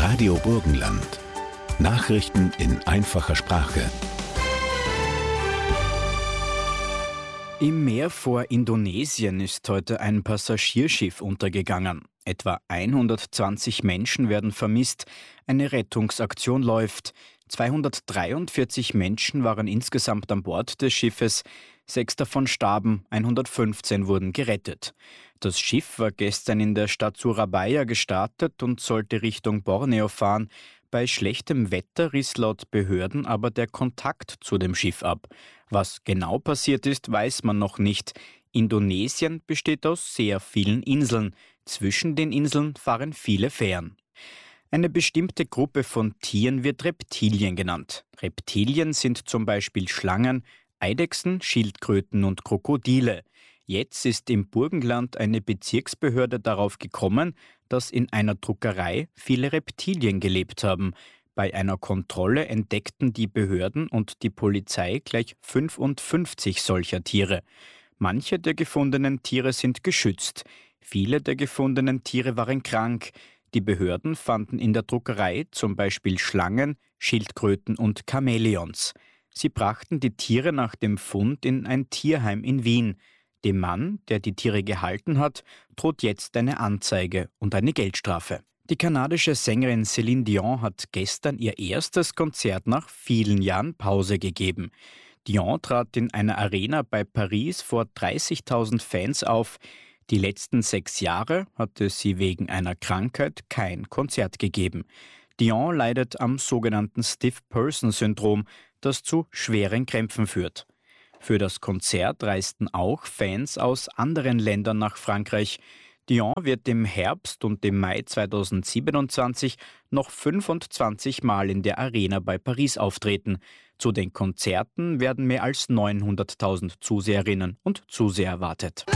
Radio Burgenland. Nachrichten in einfacher Sprache. Im Meer vor Indonesien ist heute ein Passagierschiff untergegangen. Etwa 120 Menschen werden vermisst. Eine Rettungsaktion läuft. 243 Menschen waren insgesamt an Bord des Schiffes. 6 davon starben, 115 wurden gerettet. Das Schiff war gestern in der Stadt Surabaya gestartet und sollte Richtung Borneo fahren. Bei schlechtem Wetter riss laut Behörden aber der Kontakt zu dem Schiff ab. Was genau passiert ist, weiß man noch nicht. Indonesien besteht aus sehr vielen Inseln. Zwischen den Inseln fahren viele Fähren. Eine bestimmte Gruppe von Tieren wird Reptilien genannt. Reptilien sind zum Beispiel Schlangen, Eidechsen, Schildkröten und Krokodile. Jetzt ist im Burgenland eine Bezirksbehörde darauf gekommen, dass in einer Druckerei viele Reptilien gelebt haben. Bei einer Kontrolle entdeckten die Behörden und die Polizei gleich 55 solcher Tiere. Manche der gefundenen Tiere sind geschützt. Viele der gefundenen Tiere waren krank. Die Behörden fanden in der Druckerei zum Beispiel Schlangen, Schildkröten und Chamäleons. Sie brachten die Tiere nach dem Fund in ein Tierheim in Wien. Dem Mann, der die Tiere gehalten hat, droht jetzt eine Anzeige und eine Geldstrafe. Die kanadische Sängerin Céline Dion hat gestern ihr erstes Konzert nach vielen Jahren Pause gegeben. Dion trat in einer Arena bei Paris vor 30.000 Fans auf. Die letzten 6 Jahre hatte sie wegen einer Krankheit kein Konzert gegeben. Dion leidet am sogenannten Stiff-Person-Syndrom, das zu schweren Krämpfen führt. Für das Konzert reisten auch Fans aus anderen Ländern nach Frankreich. Dion wird im Herbst und im Mai 2027 noch 25 Mal in der Arena bei Paris auftreten. Zu den Konzerten werden mehr als 900.000 Zuseherinnen und Zuseher erwartet.